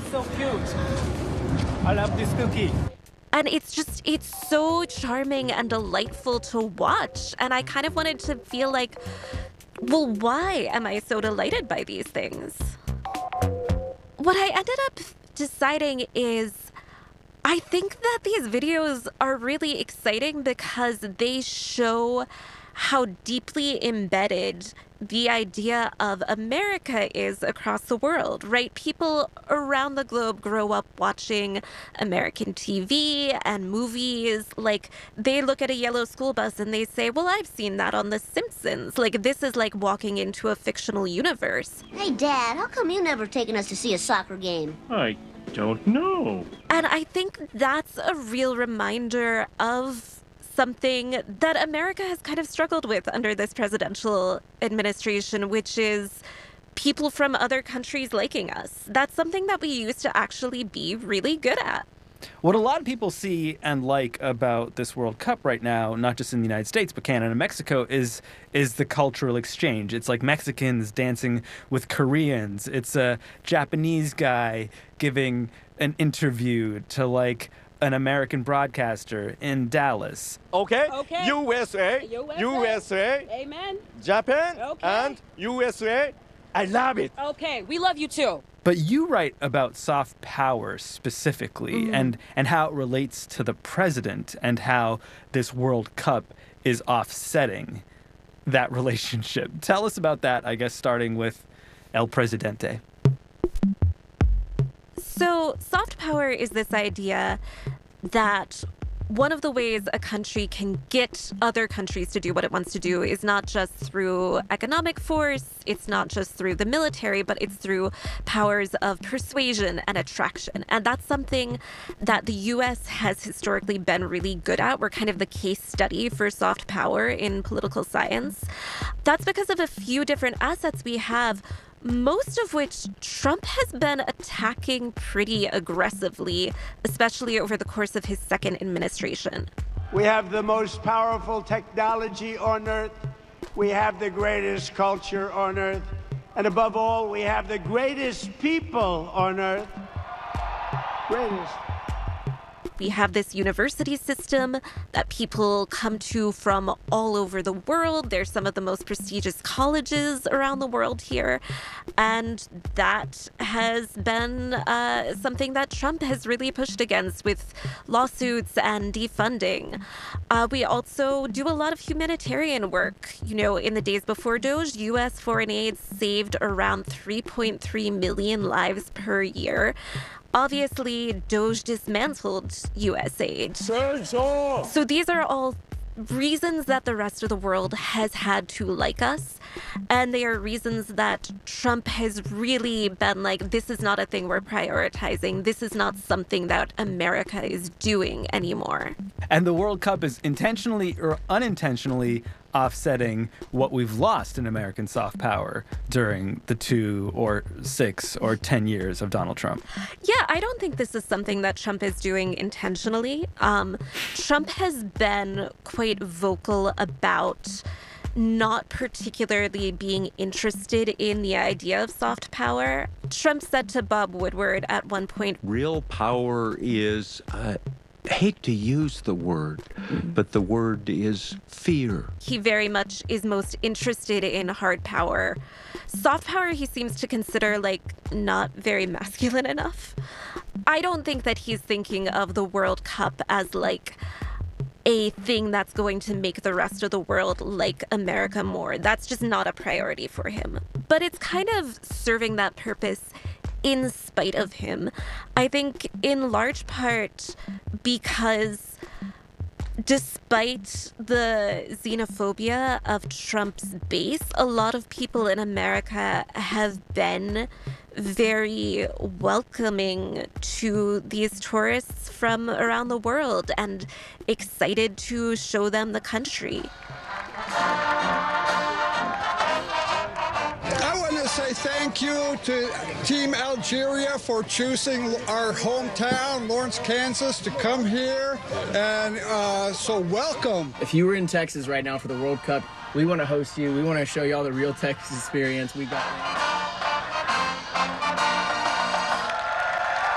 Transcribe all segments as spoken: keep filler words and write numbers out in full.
so cute. I love this cookie. And it's just, it's so charming and delightful to watch. And I kind of wanted to feel like, well, why am I so delighted by these things? What I ended up deciding is I think that these videos are really exciting because they show how deeply embedded the idea of America is across the world, right? People around the globe grow up watching American T V and movies. Like, they look at a yellow school bus and they say, well, I've seen that on The Simpsons. Like, this is like walking into a fictional universe. Hey, Dad, how come you never taken us to see a soccer game? I don't know. And I think that's a real reminder of something that America has kind of struggled with under this presidential administration, which is people from other countries liking us. That's something that we used to actually be really good at. What a lot of people see and like about this World Cup right now, not just in the United States, but Canada and Mexico, is is the cultural exchange. It's like Mexicans dancing with Koreans. It's a Japanese guy giving an interview to like an American broadcaster in Dallas. Okay. Okay. U S A. U S A. U S A. Amen. Japan. Okay. And U S A. I love it. Okay, we love you too. But you write about soft power specifically Mm-hmm. and, and how it relates to the president and how this World Cup is offsetting that relationship. Tell us about that, I guess, starting with El Presidente. So soft power is this idea that one of the ways a country can get other countries to do what it wants to do is not just through economic force, it's not just through the military, but it's through powers of persuasion and attraction. And that's something that the U S has historically been really good at. We're kind of the case study for soft power in political science. That's because of a few different assets we have, most of which Trump has been attacking pretty aggressively, especially over the course of his second administration. We have the most powerful technology on earth. We have the greatest culture on earth. And above all, we have the greatest people on earth. Greatest. We have this university system that people come to from all over the world. There's some of the most prestigious colleges around the world here. And that has been uh, something that Trump has really pushed against with lawsuits and defunding. Uh, we also do a lot of humanitarian work. You know, in the days before Doge, U S foreign aid saved around three point three million lives per year. Obviously, Doge dismantled U S aid. So these are all reasons that the rest of the world has had to like us. And they are reasons that Trump has really been like, this is not a thing we're prioritizing. This is not something that America is doing anymore. And the World Cup is intentionally or unintentionally offsetting what we've lost in American soft power during the two or six or ten years of Donald Trump. Yeah, I don't think this is something that Trump is doing intentionally. Um, Trump has been quite vocal about not particularly being interested in the idea of soft power. Trump said to Bob Woodward at one point, real power is, uh, I hate to use the word, but the word is fear. He very much is most interested in hard power. Soft power he seems to consider like not very masculine enough. I don't think that he's thinking of the World Cup as like a thing that's going to make the rest of the world like America more. That's just not a priority for him. But it's kind of serving that purpose in spite of him. I think in large part because despite the xenophobia of Trump's base, a lot of people in America have been very welcoming to these tourists from around the world and excited to show them the country. I want to say thank you to Team Algeria for choosing our hometown, Lawrence, Kansas, to come here. And uh, so welcome. If you were in Texas right now for the World Cup, we want to host you. We want to show you all the real Texas experience we got.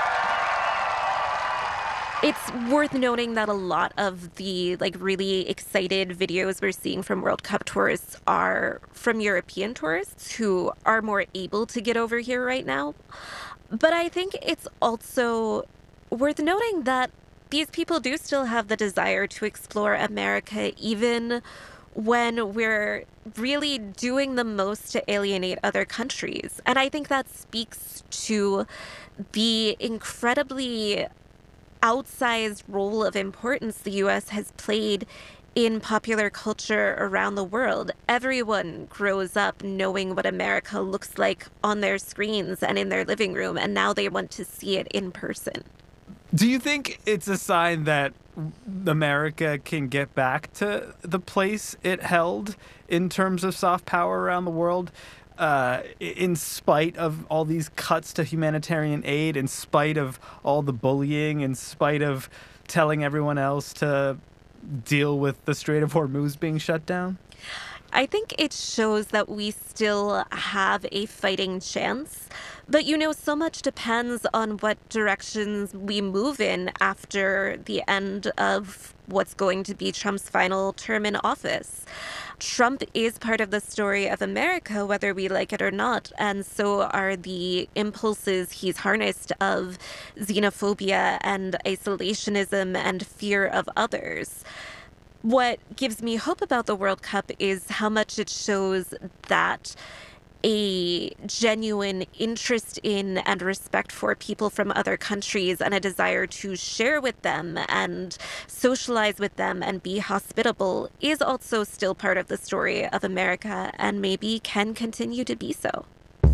It's worth noting that a lot of the like really excited videos we're seeing from World Cup tourists are from European tourists who are more able to get over here right now. But I think it's also worth noting that these people do still have the desire to explore America, even when we're really doing the most to alienate other countries. And I think that speaks to the incredibly outsized role of importance the U S has played in popular culture around the world. Everyone grows up knowing what America looks like on their screens and in their living room, and now they want to see it in person. Do you think it's a sign that America can get back to the place it held in terms of soft power around the world? Uh, in spite of all these cuts to humanitarian aid, in spite of all the bullying, in spite of telling everyone else to deal with the Strait of Hormuz being shut down? I think it shows that we still have a fighting chance. But, you know, so much depends on what directions we move in after the end of what's going to be Trump's final term in office. Trump is part of the story of America, whether we like it or not, and so are the impulses he's harnessed of xenophobia and isolationism and fear of others. What gives me hope about the World Cup is how much it shows that a genuine interest in and respect for people from other countries and a desire to share with them and socialize with them and be hospitable is also still part of the story of America and maybe can continue to be so.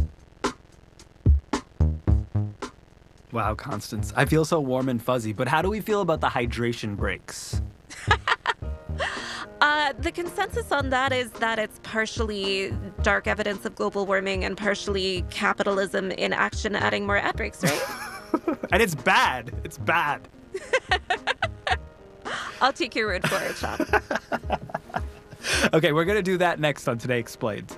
Wow, Constance. I feel so warm and fuzzy, but how do we feel about the hydration breaks? Uh, the consensus on that is that it's partially dark evidence of global warming and partially capitalism in action adding more ad breaks, right? And it's bad. It's bad. I'll take your word for it, Sean. Okay, we're going to do that next on Today Explained.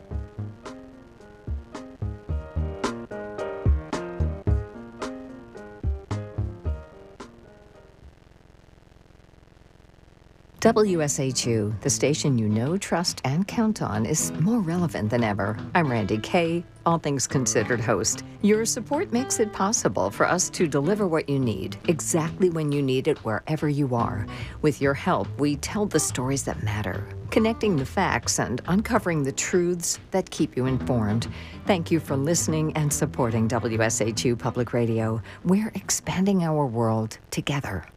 W S H U, the station you know, trust, and count on, is more relevant than ever. I'm Randy Kay, All Things Considered host. Your support makes it possible for us to deliver what you need, exactly when you need it, wherever you are. With your help, we tell the stories that matter, connecting the facts and uncovering the truths that keep you informed. Thank you for listening and supporting W S H U Public Radio. We're expanding our world together.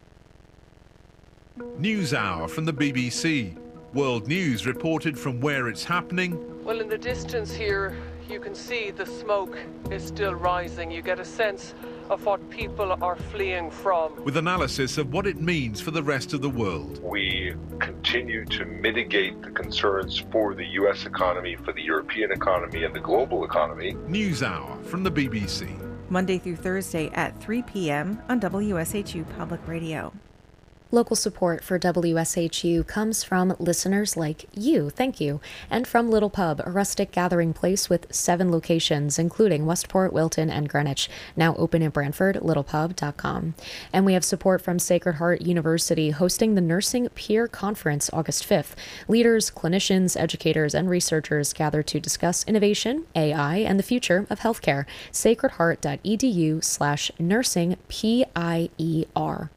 NewsHour from the B B C. World news reported from where it's happening. Well, in the distance here, you can see the smoke is still rising. You get a sense of what people are fleeing from. With analysis of what it means for the rest of the world. We continue to mitigate the concerns for the U S economy, for the European economy, and the global economy. NewsHour from the B B C. Monday through Thursday at three p.m. on W S H U Public Radio. Local support for W S H U comes from listeners like you, thank you, and from Little Pub, a rustic gathering place with seven locations, including Westport, Wilton, and Greenwich, now open in Brantford, little pub dot com. And we have support from Sacred Heart University, hosting the Nursing Peer Conference August fifth. Leaders, clinicians, educators, and researchers gather to discuss innovation, A I, and the future of healthcare. sacred heart dot e d u slash nursing P I E R.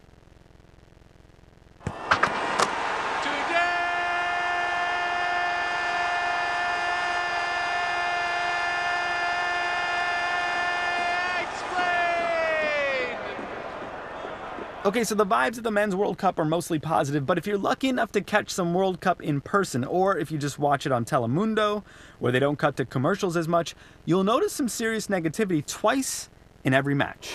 Okay, so the vibes of the Men's World Cup are mostly positive, but if you're lucky enough to catch some World Cup in person, or if you just watch it on Telemundo, where they don't cut to commercials as much, you'll notice some serious negativity twice in every match.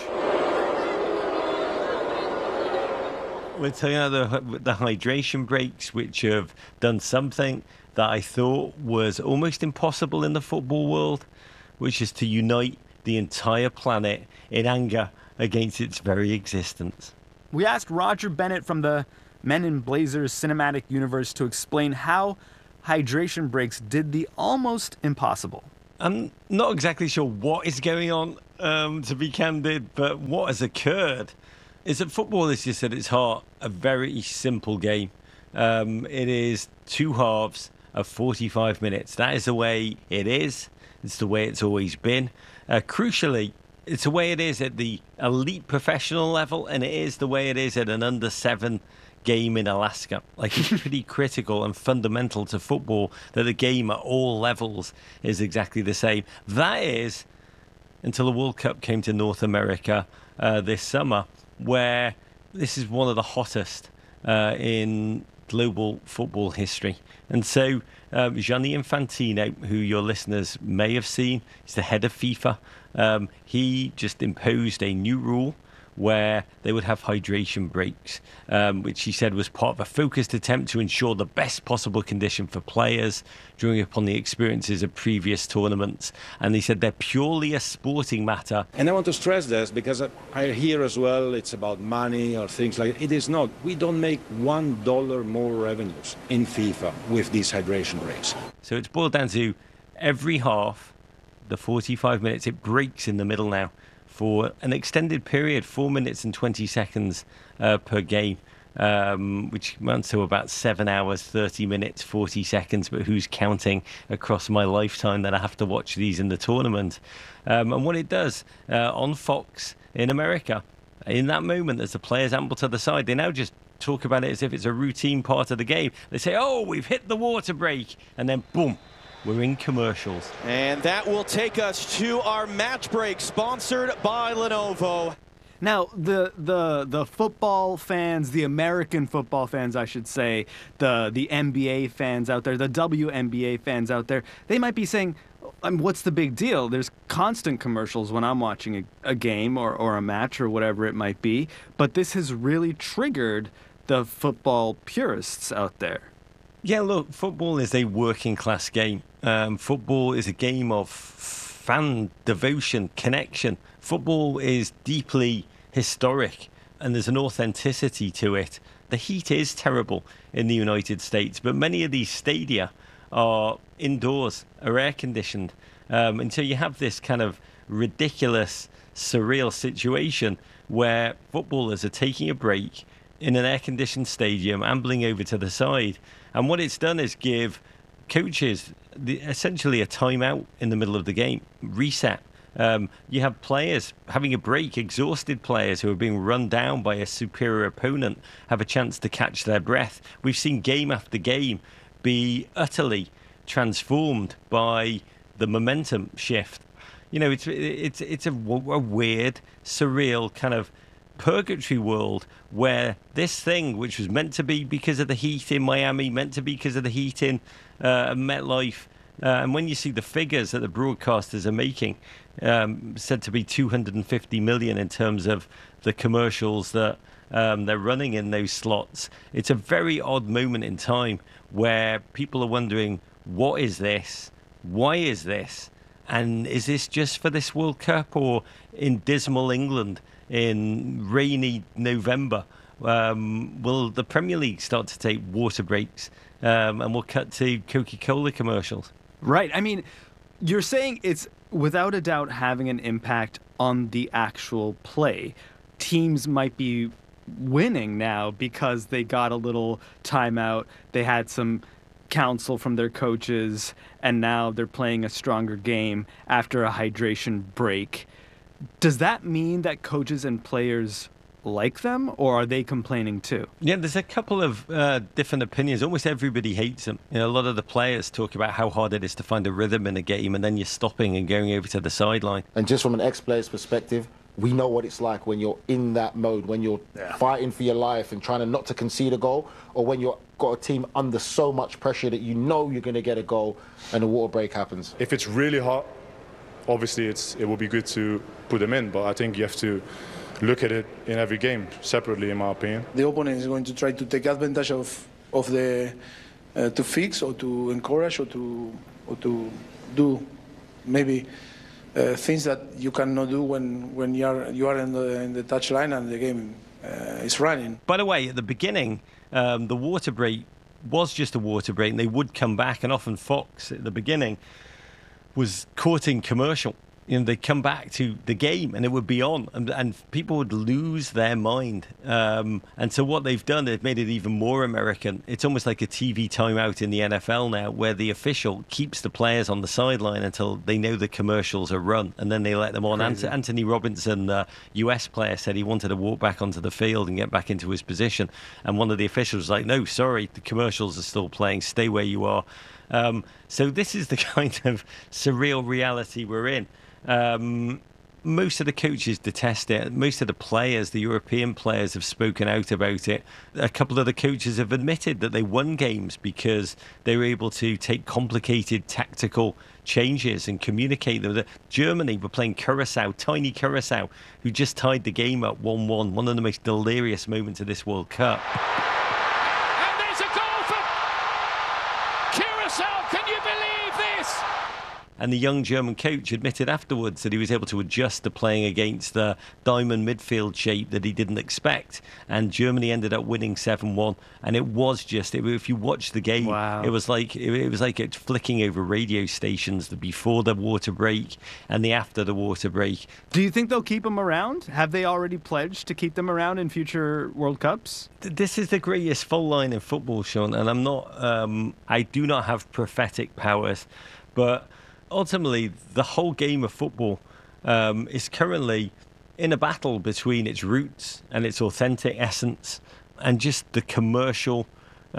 We're talking about the, the hydration breaks, which have done something that I thought was almost impossible in the football world, which is to unite the entire planet in anger against its very existence. We asked Roger Bennett from the Men in Blazers cinematic universe to explain how hydration breaks did the almost impossible. I'm not exactly sure what is going on, um, to be candid, but what has occurred is that football is just at its heart a very simple game. Um, it is two halves of forty-five minutes. That is the way it is. It's the way it's always been. Uh, crucially, it's the way it is at the elite professional level, and it is the way it is at an under seven game in Alaska. Like, it's pretty critical and fundamental to football that the game at all levels is exactly the same. That is until the World Cup came to North America uh, this summer, where this is one of the hottest uh, in global football history. And so um, Gianni Infantino, who your listeners may have seen, he's the head of FIFA, um, he just imposed a new rule where they would have hydration breaks, um, which he said was part of a focused attempt to ensure the best possible condition for players, drawing upon the experiences of previous tournaments. And he said they're purely a sporting matter. And I want to stress this because I hear as well it's about money or things like that. It is not. We don't make one dollar more revenues in FIFA with these hydration breaks. So it's boiled down to every half, the forty-five minutes, it breaks in the middle now for an extended period, four minutes and twenty seconds uh, per game, um, which amounts to about seven hours, thirty minutes, forty seconds. But who's counting across my lifetime that I have to watch these in the tournament? Um, and what it does uh, on Fox in America, in that moment, as the players amble to the side, they now just talk about it as if it's a routine part of the game. They say, oh, we've hit the water break, and then boom, we're in commercials. And that will take us to our match break, sponsored by Lenovo. Now, the the the football fans, the American football fans, I should say, the the N B A fans out there, the W N B A fans out there, they might be saying, I mean, what's the big deal? There's constant commercials when I'm watching a, a game or, or a match or whatever it might be. But this has really triggered the football purists out there. Yeah, look, football is a working class game. Um, football is a game of fan devotion, connection. Football is deeply historic, and there's an authenticity to it. The heat is terrible in the United States, but many of these stadia are indoors, are air conditioned. Um, and so you have this kind of ridiculous, surreal situation where footballers are taking a break in an air-conditioned stadium, ambling over to the side. And what it's done is give coaches the, essentially a timeout in the middle of the game, reset. Um, you have players having a break, exhausted players who are being run down by a superior opponent have a chance to catch their breath. We've seen game after game be utterly transformed by the momentum shift. You know, it's it's it's a, a weird, surreal kind of purgatory world where this thing, which was meant to be because of the heat in Miami, meant to be because of the heat in uh, MetLife, uh, and when you see the figures that the broadcasters are making, um, said to be two hundred fifty million in terms of the commercials that um, they're running in those slots, it's a very odd moment in time where people are wondering, what is this? Why is this? And is this just for this World Cup, or in dismal England in rainy November, um, will the Premier League start to take water breaks, um, and we'll cut to Coca-Cola commercials? Right. I mean, you're saying it's without a doubt having an impact on the actual play. Teams might be winning now because they got a little timeout. They had some counsel from their coaches, and now they're playing a stronger game after a hydration break. Does that mean that coaches and players like them, or are they complaining too? Yeah, there's a couple of uh, different opinions. Almost everybody hates them. You know, a lot of the players talk about how hard it is to find a rhythm in a game, and then you're stopping and going over to the sideline. And just from an ex-player's perspective, we know what it's like when you're in that mode, when you're yeah. fighting for your life and trying to not to concede a goal, or when you've got a team under so much pressure that you know you're going to get a goal and a water break happens. If it's really hot, obviously it's it will be good to put them in, but I think you have to look at it in every game separately, in my opinion. The opponent is going to try to take advantage of of the uh, to fix or to encourage or to or to do maybe uh, things that you cannot do when when you are you are in the in the touchline and the game uh, is running. By the way, at the beginning, um, the water break was just a water break, and they would come back, and often Fox at the beginning was courting commercial. You know, they'd come back to the game and it would be on, and, and people would lose their mind. Um, and so what they've done, they've made it even more American. It's almost like a T V timeout in the N F L now, where the official keeps the players on the sideline until they know the commercials are run, and then they let them on. Ant- Anthony Robinson, the uh, U S player, said he wanted to walk back onto the field and get back into his position. And one of the officials was like, no, sorry, the commercials are still playing. Stay where you are. Um, so this is the kind of surreal reality we're in. Um, most of the coaches detest it. Most of the players, the European players, have spoken out about it. A couple of the coaches have admitted that they won games because they were able to take complicated tactical changes and communicate them. Germany were playing Curacao, tiny Curacao, who just tied the game up one one. One of the most delirious moments of this World Cup. And there's a goal for Curacao. Can you believe this? And the young German coach admitted afterwards that he was able to adjust to playing against the diamond midfield shape that he didn't expect. And Germany ended up winning seven one. And it was just, it, if you watch the game, wow. it was like it, it was like it flicking over radio stations, the before the water break and the after the water break. Do you think they'll keep them around? Have they already pledged to keep them around in future World Cups? This is the greatest full line in football, Sean. And I'm not, um, I do not have prophetic powers, but ultimately, the whole game of football um, is currently in a battle between its roots and its authentic essence and just the commercial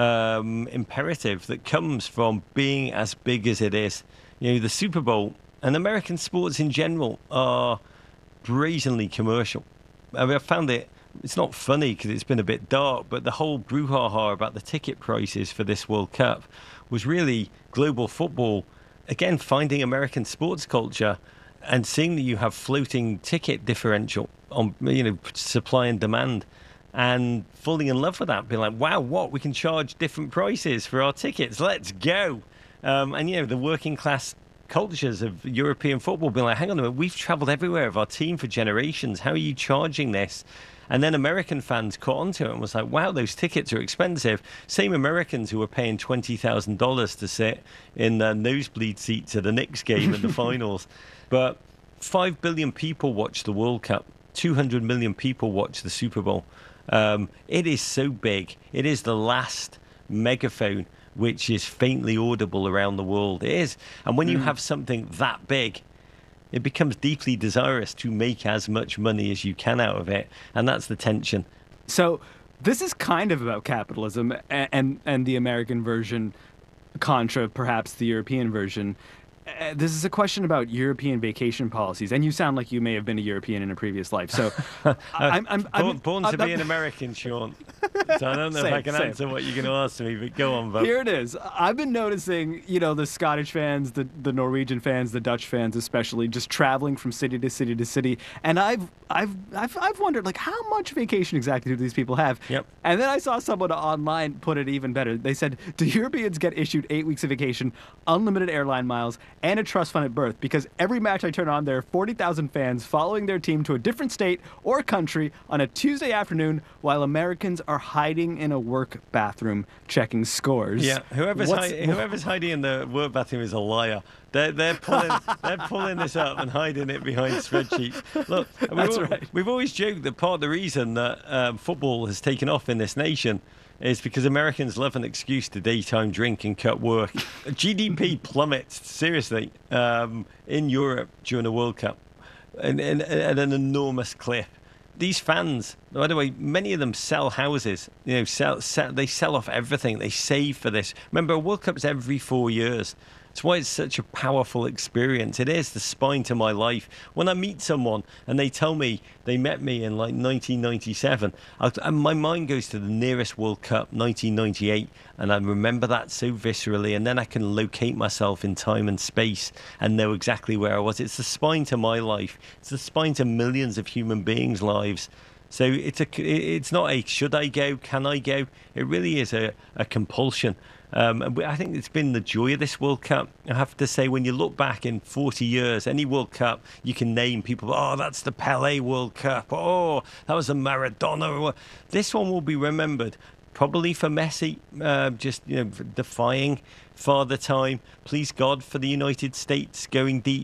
um, imperative that comes from being as big as it is. You know, the Super Bowl and American sports in general are brazenly commercial. I mean, I found it, it's not funny because it's been a bit dark, but the whole brouhaha about the ticket prices for this World Cup was really global football. Again, finding American sports culture and seeing that you have floating ticket differential on, you know, supply and demand, and falling in love with that, being like, wow, what? We can charge different prices for our tickets. Let's go. Um, and, you know, the working class cultures of European football being like, hang on a minute, we've travelled everywhere of our team for generations. How are you charging this? And then American fans caught onto it and was like, wow, those tickets are expensive. Same Americans who were paying twenty thousand dollars to sit in the nosebleed seats at the Knicks game in the finals. But five billion people watch the World Cup. two hundred million people watch the Super Bowl. Um, it is so big. It is the last megaphone which is faintly audible around the world. It is. And when mm. you have something that big, it becomes deeply desirous to make as much money as you can out of it. And that's the tension. So this is kind of about capitalism and, and, and the American version contra perhaps the European version. Uh, this is a question about European vacation policies, and you sound like you may have been a European in a previous life. So, I'm, I'm, I'm born, born I'm, to I'm, be an American, Sean. So I don't know same, if I can same. answer what you're going to ask me, but go on, Bob. Here it is. I've been noticing, you know, the Scottish fans, the the Norwegian fans, the Dutch fans, especially, just traveling from city to city to city, and I've I've I've I've wondered, like, how much vacation exactly do these people have? Yep. And then I saw someone online put it even better. They said, do Europeans get issued eight weeks of vacation, unlimited airline miles, and a trust fund at birth? Because every match I turn on, there are forty thousand fans following their team to a different state or country on a Tuesday afternoon, while Americans are hiding in a work bathroom checking scores. Yeah, whoever's, hi- whoever's hiding in the work bathroom is a liar. They're, they're, pulling, they're pulling this up and hiding it behind spreadsheets. Look, That's we've, right. we've always joked that part of the reason that um, football has taken off in this nation is because Americans love an excuse to daytime drink and cut work. G D P plummets, seriously, um, in Europe during the World Cup and, and, at an enormous clip. These fans, by the way, many of them sell houses. You know, sell, sell, they sell off everything. They save for this. Remember, a World Cup's every four years. That's why it's such a powerful experience. It is the spine to my life. When I meet someone and they tell me they met me in like nineteen ninety-seven, I'll, and my mind goes to the nearest World Cup, nineteen ninety-eight, and I remember that so viscerally, and then I can locate myself in time and space and know exactly where I was. It's the spine to my life. It's the spine to millions of human beings' lives. So it's a, it's not a should I go, can I go? It really is a, a compulsion. Um, and I think it's been the joy of this World Cup. I have to say, when you look back in forty years, any World Cup, you can name people, oh, that's the Pelé World Cup. Oh, that was a Maradona. This one will be remembered probably for Messi, uh, just, you know, defying Father Time. Please God for the United States going deep.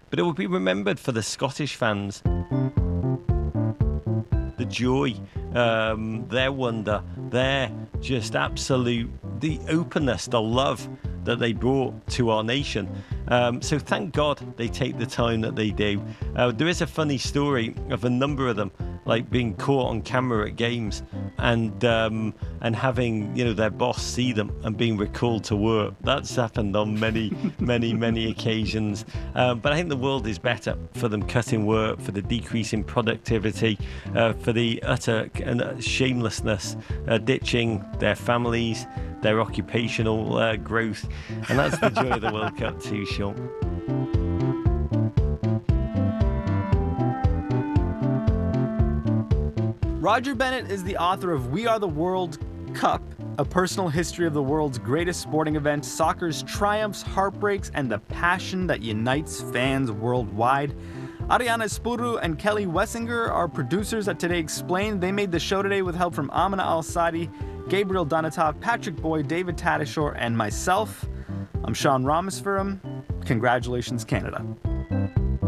but it will be remembered for the Scottish fans. The joy, um, their wonder, their just absolute, the openness, the love that they brought to our nation. Um, so thank God they take the time that they do. Uh, there is a funny story of a number of them, like being caught on camera at games and um, and having, you know, their boss see them and being recalled to work. That's happened on many, many, many occasions. Um, but I think the world is better for them cutting work, for the decrease in productivity, uh, for the utter shamelessness, uh, ditching their families, their occupational uh, growth. And that's the joy of the World Cup too, Sean. Roger Bennett is the author of We Are the World Cup, a personal history of the world's greatest sporting event, soccer's triumphs, heartbreaks, and the passion that unites fans worldwide. Ariana Spuru and Kelly Wessinger are producers at Today Explained. They made the show today with help from Amina Al-Sadi, Gabriel Donatov, Patrick Boyd, David Tadashore, and myself. I'm Sean Rameswaram. Congratulations, Canada.